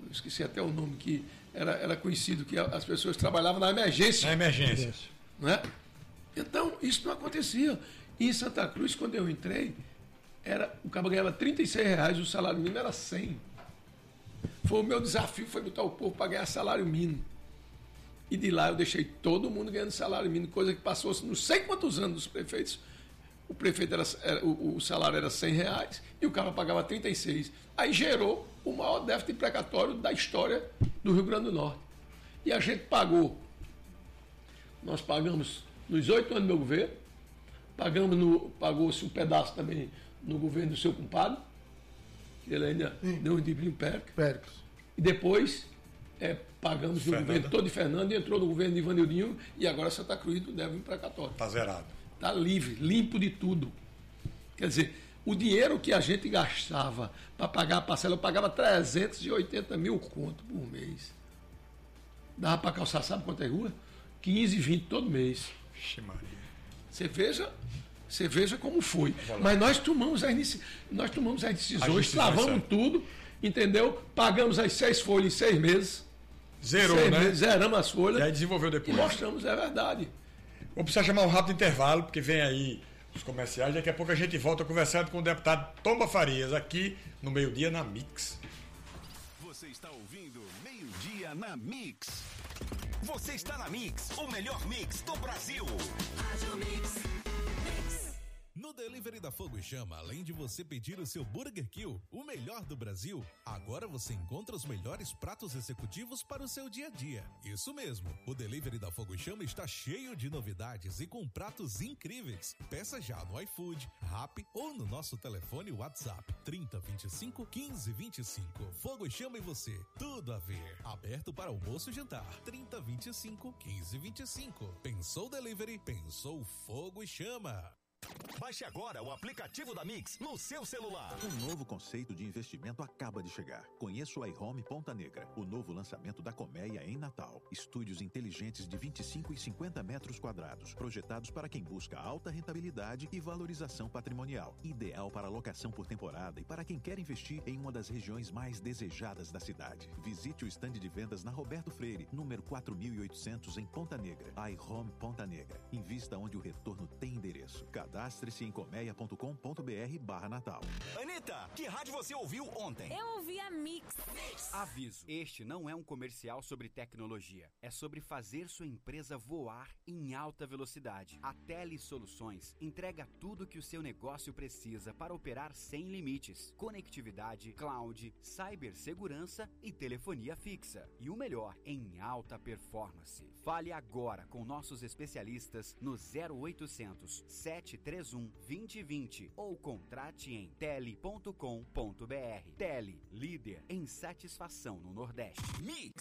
esqueci até o nome, que era conhecido, que as pessoas trabalhavam na emergência. Na emergência. Né? Então, isso não acontecia. E em Santa Cruz, quando eu entrei, o cara ganhava R$36, o salário mínimo era 100. O meu desafio foi botar o povo para ganhar salário mínimo. E de lá eu deixei todo mundo ganhando salário mínimo, coisa que passou não sei quantos anos dos prefeitos. O prefeito o salário era R$100 e o cara pagava 36. Aí gerou o maior déficit precatório da história do Rio Grande do Norte. E a gente nós pagamos nos 8 anos do meu governo, pagou-se um pedaço também no governo do seu compadre, que ele ainda deu um dibrinho Péricles. E depois pagamos no governo todo de Fernando e entrou no governo de Ivanildinho e agora Santa Cruz não deve um precatório. Está zerado. Está livre, limpo de tudo. Quer dizer, o dinheiro que a gente gastava para pagar a parcela, eu pagava 380 mil conto por mês. Dava para calçar, sabe quanto é rua? 15, 20 todo mês. Vixe Maria. Você veja como foi. Mas nós tomamos as decisões, travamos tudo, entendeu? Pagamos as 6 folhas em 6 meses. Zeramos as folhas. E aí desenvolveu depois. E mostramos, é verdade. Vou precisar chamar um rápido intervalo, porque vem aí os comerciais. Daqui a pouco a gente volta conversando com o deputado Tomba Farias, aqui no Meio-Dia na Mix. Você está ouvindo Meio-Dia na Mix. Você está na Mix, o melhor mix do Brasil. Rádio Mix. No Delivery da Fogo e Chama, além de você pedir o seu Burger Kill, o melhor do Brasil, agora você encontra os melhores pratos executivos para o seu dia a dia. Isso mesmo, o Delivery da Fogo e Chama está cheio de novidades e com pratos incríveis. Peça já no iFood, Rappi ou no nosso telefone WhatsApp 3025 1525. Fogo e Chama e você, tudo a ver. Aberto para almoço e jantar 3025 1525. Pensou Delivery? Pensou Fogo e Chama. Baixe agora o aplicativo da Mix no seu celular. Um novo conceito de investimento acaba de chegar. Conheça o iHome Ponta Negra, o novo lançamento da Colmeia em Natal. Estúdios inteligentes de 25 e 50 metros quadrados, projetados para quem busca alta rentabilidade e valorização patrimonial. Ideal para locação por temporada e para quem quer investir em uma das regiões mais desejadas da cidade. Visite o estande de vendas na Roberto Freire, número 4800 em Ponta Negra. iHome Ponta Negra. Invista onde o retorno tem endereço. Cadastre-se em colmeia.com.br/Natal. Anitta, que rádio você ouviu ontem? Eu ouvi a Mix. Aviso, este não é um comercial sobre tecnologia. É sobre fazer sua empresa voar em alta velocidade. A Tele Soluções entrega tudo que o seu negócio precisa para operar sem limites. Conectividade, cloud, cibersegurança e telefonia fixa. E o melhor, em alta performance. Fale agora com nossos especialistas no 0800 731 2020 ou contrate em tele.com.br. Tele, líder em satisfação no Nordeste. Mix.